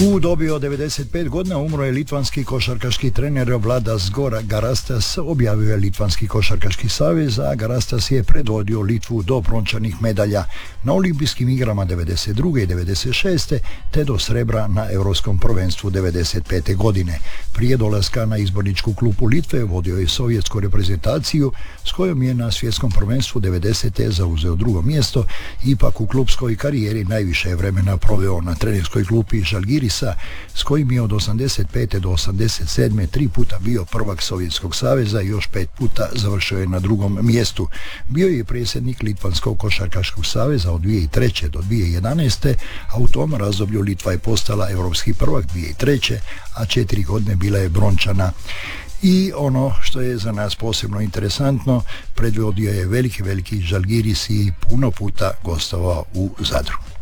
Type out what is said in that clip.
U dobi od 95 godina umro je litvanski košarkaški trener Vladas Garastas, objavio je Litvanski košarkaški savez, a Garastas je predvodio Litvu do brončanih medalja na olimpijskim igrama 92. i 96. te do srebra na europskom prvenstvu 95. godine. Prije dolaska na izborničku klupu Litve vodio je sovjetsku reprezentaciju s kojom je na svjetskom prvenstvu 90. zauzeo drugo mjesto. Ipak u klubskoj karijeri najviše je vremena proveo na trenerskoj klupi Žalgirisa, s kojim je od 85. do 87. 3 puta bio prvak Sovjetskog saveza i još 5 puta završio je na drugom mjestu. Bio je predsjednik Litvanskog košarkaškog saveza od 2003. do 2011. a u tom razdoblju Litva je postala europski prvak 2003. a 4 godine bila je brončana. I ono što je za nas posebno interesantno, predvodio je veliki Žalgiris i puno puta gostovao u Zadru.